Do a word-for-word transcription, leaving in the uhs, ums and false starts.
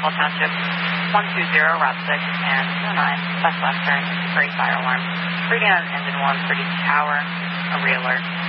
Maxwell Township, one two zero, route six, and zero nine, west left turn, great fire alarm. Reading on engine one, producing power, a re-alert.